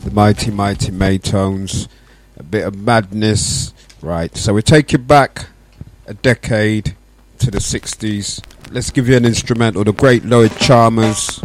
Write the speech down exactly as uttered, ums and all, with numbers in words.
the mighty, mighty Maytones, a bit of madness. Right, so we take you back a decade to the sixties. Let's give you an instrumental, the great Lloyd Chalmers.